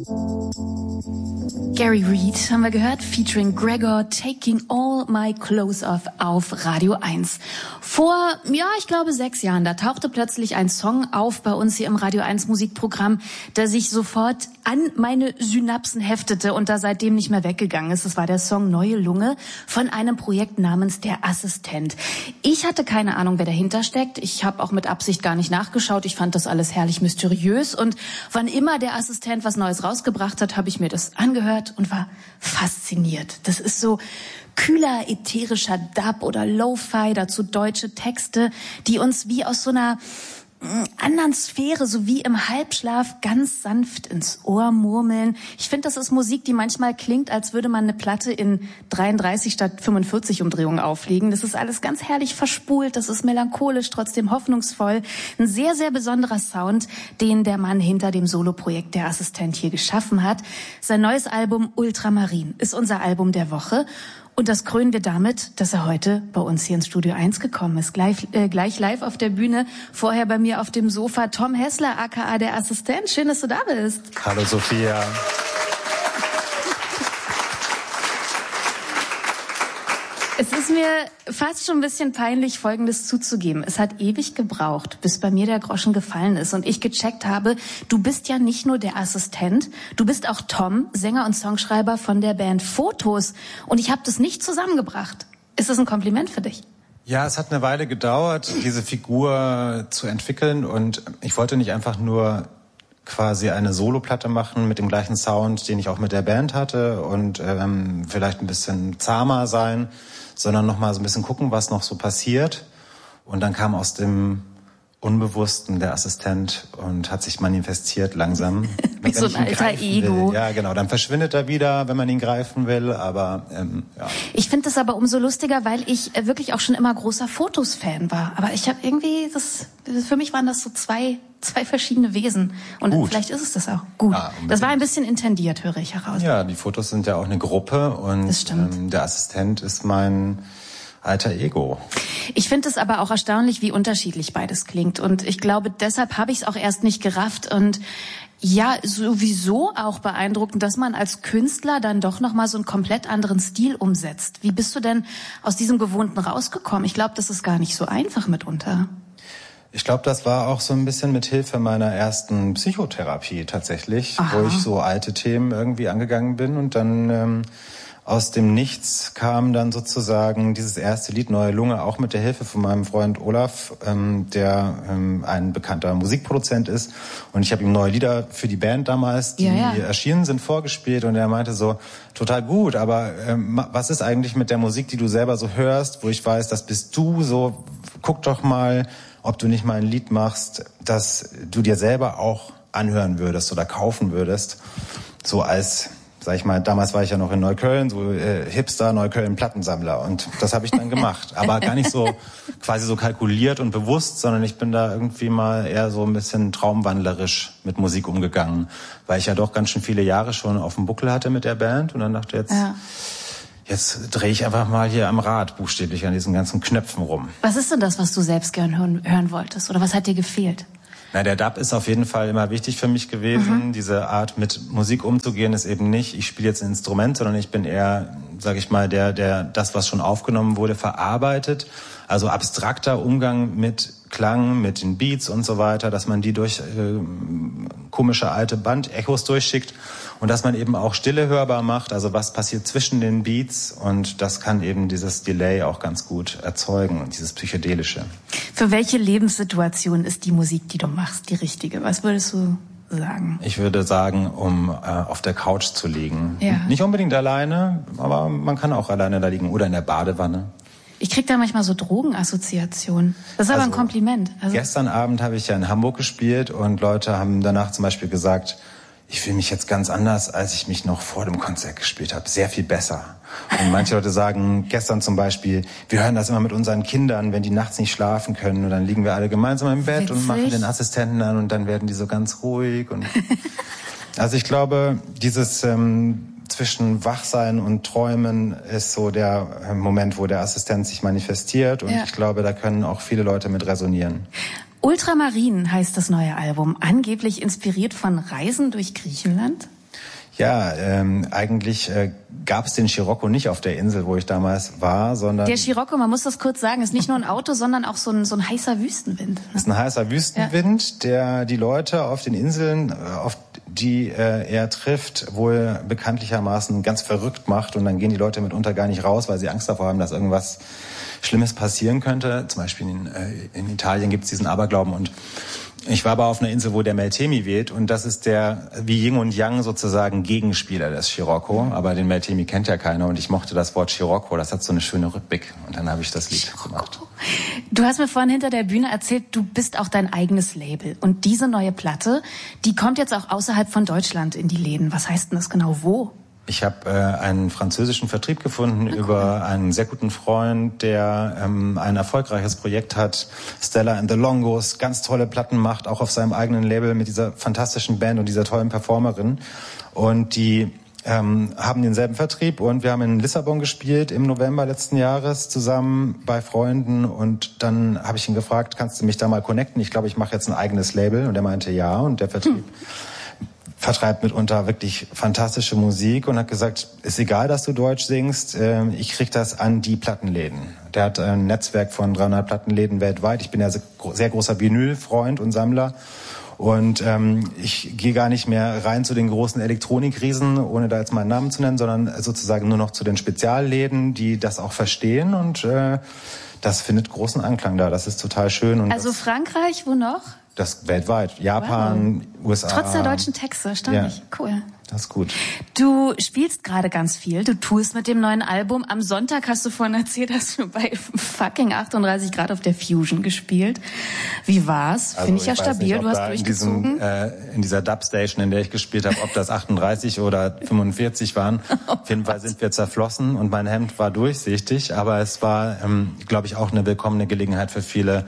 Gary Reed haben wir gehört, featuring Gregor, Taking All My Clothes Off auf Radio 1. Vor, ich glaube 6 Jahren, da tauchte plötzlich ein Song auf bei uns hier im Radio 1 Musikprogramm, der sich sofort an meine Synapsen heftete und da seitdem nicht mehr weggegangen ist. Das war der Song Neue Lunge von einem Projekt namens Der Assistent. Ich hatte keine Ahnung, wer dahinter steckt. Ich habe auch mit Absicht gar nicht nachgeschaut. Ich fand das alles herrlich mysteriös und wann immer der Assistent was Neues rausgebracht hat, habe ich mir das angehört und war fasziniert. Das ist so kühler, ätherischer Dub oder Lo-Fi, dazu deutsche Texte, die uns wie aus so einer anderen Sphäre, so wie im Halbschlaf, ganz sanft ins Ohr murmeln. Ich finde, das ist Musik, die manchmal klingt, als würde man eine Platte in 33 statt 45 Umdrehungen auflegen. Das ist alles ganz herrlich verspult, das ist melancholisch, trotzdem hoffnungsvoll. Ein sehr, sehr besonderer Sound, den der Mann hinter dem Soloprojekt Der Assistent hier geschaffen hat. Sein neues Album Ultramarin ist unser Album der Woche. Und das krönen wir damit, dass er heute bei uns hier ins Studio 1 gekommen ist. Gleich live auf der Bühne, vorher bei mir auf dem Sofa Tom Hessler, aka Der Assistent. Schön, dass du da bist. Hallo Sophia. Es ist mir fast schon ein bisschen peinlich, Folgendes zuzugeben. Es hat ewig gebraucht, bis bei mir der Groschen gefallen ist und ich gecheckt habe, du bist ja nicht nur der Assistent, du bist auch Tom, Sänger und Songschreiber von der Band Fotos. Und ich habe das nicht zusammengebracht. Ist das ein Kompliment für dich? Ja, es hat eine Weile gedauert, diese Figur zu entwickeln und ich wollte nicht einfach nur quasi eine Soloplatte machen mit dem gleichen Sound, den ich auch mit der Band hatte und vielleicht ein bisschen zahmer sein, sondern noch mal so ein bisschen gucken, was noch so passiert. Und dann kam aus dem Unbewussten der Assistent und hat sich manifestiert langsam. Wie so ein alter Ego. Will. Ja, genau. Dann verschwindet er wieder, wenn man ihn greifen will. Aber ja. Ich finde das aber umso lustiger, weil ich wirklich auch schon immer großer Fotos-Fan war. Aber ich habe irgendwie für mich waren das so zwei verschiedene Wesen. Und gut. Vielleicht ist es das auch. Gut. Ja, das war ein bisschen intendiert, höre ich heraus. Ja, die Fotos sind ja auch eine Gruppe und das stimmt. Der Assistent ist mein alter Ego. Ich finde es aber auch erstaunlich, wie unterschiedlich beides klingt. Und ich glaube, deshalb habe ich es auch erst nicht gerafft. Und ja, sowieso auch beeindruckend, dass man als Künstler dann doch nochmal so einen komplett anderen Stil umsetzt. Wie bist du denn aus diesem Gewohnten rausgekommen? Ich glaube, das ist gar nicht so einfach mitunter. Ich glaube, das war auch so ein bisschen mit Hilfe meiner ersten Psychotherapie tatsächlich, wo ich so alte Themen irgendwie angegangen bin und dann aus dem Nichts kam dann sozusagen dieses erste Lied Neue Lunge, auch mit der Hilfe von meinem Freund Olaf, der ein bekannter Musikproduzent ist. Und ich habe ihm neue Lieder für die Band damals, die erschienen sind, vorgespielt. Und er meinte so, total gut, aber was ist eigentlich mit der Musik, die du selber so hörst, wo ich weiß, das bist du, so guck doch mal, ob du nicht mal ein Lied machst, das du dir selber auch anhören würdest oder kaufen würdest. So als, sag ich mal, damals war ich ja noch in Neukölln, so Hipster, Neukölln-Plattensammler. Und das habe ich dann gemacht. Aber gar nicht so quasi so kalkuliert und bewusst, sondern ich bin da irgendwie mal eher so ein bisschen traumwandlerisch mit Musik umgegangen. Weil ich ja doch ganz schön viele Jahre schon auf dem Buckel hatte mit der Band. Und dann dachte ich jetzt drehe ich einfach mal hier am Rad buchstäblich an diesen ganzen Knöpfen rum. Was ist denn das, was du selbst gern hören wolltest? Oder was hat dir gefehlt? Na, der Dub ist auf jeden Fall immer wichtig für mich gewesen. Diese Art, mit Musik umzugehen, ist eben nicht, ich spiele jetzt ein Instrument, sondern ich bin eher, sage ich mal, der das, was schon aufgenommen wurde, verarbeitet. Also abstrakter Umgang mit Klang, mit den Beats und so weiter, dass man die durch komische alte Bandechos durchschickt und dass man eben auch Stille hörbar macht, also was passiert zwischen den Beats, und das kann eben dieses Delay auch ganz gut erzeugen und dieses Psychedelische. Für welche Lebenssituation ist die Musik, die du machst, die richtige? Was würdest du sagen? Ich würde sagen, um auf der Couch zu liegen. Ja. Nicht unbedingt alleine, aber man kann auch alleine da liegen oder in der Badewanne. Ich krieg da manchmal so Drogenassoziationen. Das ist aber ein Kompliment. Gestern Abend habe ich ja in Hamburg gespielt und Leute haben danach zum Beispiel gesagt, ich fühle mich jetzt ganz anders, als ich mich noch vor dem Konzert gespielt habe. Sehr viel besser. Und manche Leute sagen, gestern zum Beispiel, wir hören das immer mit unseren Kindern, wenn die nachts nicht schlafen können. Und dann liegen wir alle gemeinsam im Bett und machen den Assistenten an und dann werden die so ganz ruhig. Und also ich glaube, dieses zwischen Wachsein und Träumen ist so der Moment, wo der Assistent sich manifestiert. Und ich glaube, da können auch viele Leute mit resonieren. Ultramarin heißt das neue Album, angeblich inspiriert von Reisen durch Griechenland? Ja, eigentlich gab es den Scirocco nicht auf der Insel, wo ich damals war, sondern... Der Scirocco, man muss das kurz sagen, ist nicht nur ein Auto, sondern auch so ein heißer Wüstenwind. Ne? Ist ein heißer Wüstenwind, der die Leute auf den Inseln, auf die er trifft, wohl bekanntlichermaßen ganz verrückt macht. Und dann gehen die Leute mitunter gar nicht raus, weil sie Angst davor haben, dass irgendwas Schlimmes passieren könnte. Zum Beispiel in Italien gibt es diesen Aberglauben. Und ich war aber auf einer Insel, wo der Meltemi weht, und das ist der, wie Yin und Yang sozusagen, Gegenspieler des Scirocco. Aber den Meltemi kennt ja keiner, und ich mochte das Wort Scirocco, das hat so eine schöne Rhythmik, und dann habe ich das Lied gemacht. Du hast mir vorhin hinter der Bühne erzählt, du bist auch dein eigenes Label, und diese neue Platte, die kommt jetzt auch außerhalb von Deutschland in die Läden. Was heißt denn das genau, wo? Ich habe einen französischen Vertrieb gefunden über einen sehr guten Freund, der ein erfolgreiches Projekt hat, Stella and the Longos, ganz tolle Platten macht, auch auf seinem eigenen Label mit dieser fantastischen Band und dieser tollen Performerin. Und die haben denselben Vertrieb, und wir haben in Lissabon gespielt im November letzten Jahres zusammen bei Freunden, und dann habe ich ihn gefragt, kannst du mich da mal connecten? Ich glaube, ich mache jetzt ein eigenes Label, und er meinte ja, und der Vertrieb vertreibt mitunter wirklich fantastische Musik und hat gesagt, ist egal, dass du Deutsch singst, ich krieg das an die Plattenläden. Der hat ein Netzwerk von 300 Plattenläden weltweit. Ich bin ja sehr großer Vinyl-Freund und Sammler. Und ich gehe gar nicht mehr rein zu den großen Elektronikriesen, ohne da jetzt meinen Namen zu nennen, sondern sozusagen nur noch zu den Spezialläden, die das auch verstehen. Und das findet großen Anklang da. Das ist total schön. Und also Frankreich, wo noch? Das weltweit. Japan, wow. USA. Trotz der deutschen Texte, erstaunlich. Ja, cool. Das ist gut. Du spielst gerade ganz viel. Du tourst mit dem neuen Album. Am Sonntag, hast du vorhin erzählt, hast du bei fucking 38 Grad auf der Fusion gespielt. Wie war's? Also finde ich ja stabil. Nicht, du hast durchgezogen. In dieser Dubstation, in der ich gespielt habe, ob das 38 oder 45 waren. Auf jeden Fall sind wir zerflossen und mein Hemd war durchsichtig. Aber es war, glaube ich, auch eine willkommene Gelegenheit für viele,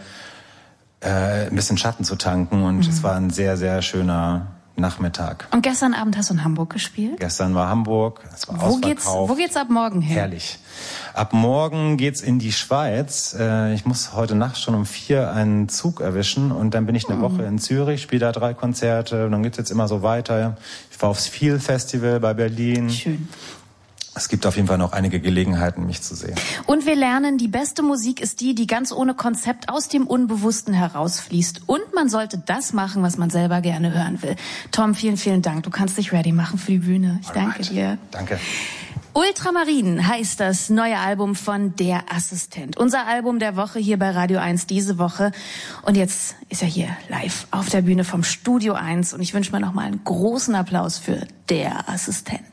ein bisschen Schatten zu tanken, und es war ein sehr, sehr schöner Nachmittag. Und gestern Abend hast du in Hamburg gespielt? Gestern war Hamburg, es war ausverkauft. Wo geht's ab morgen hin? Herrlich. Ab morgen geht's in die Schweiz. Ich muss heute Nacht schon um 4 einen Zug erwischen, und dann bin ich eine Woche in Zürich, spiele da 3 Konzerte, und dann geht's jetzt immer so weiter. Ich war aufs Feel Festival bei Berlin. Schön. Es gibt auf jeden Fall noch einige Gelegenheiten, mich zu sehen. Und wir lernen, die beste Musik ist die ganz ohne Konzept aus dem Unbewussten herausfließt. Und man sollte das machen, was man selber gerne hören will. Tom, vielen, vielen Dank. Du kannst dich ready machen für die Bühne. Ich danke dir. Danke. Ultramarin heißt das neue Album von Der Assistent. Unser Album der Woche hier bei Radio 1 diese Woche. Und jetzt ist er hier live auf der Bühne vom Studio 1. Und ich wünsche mir nochmal einen großen Applaus für Der Assistent.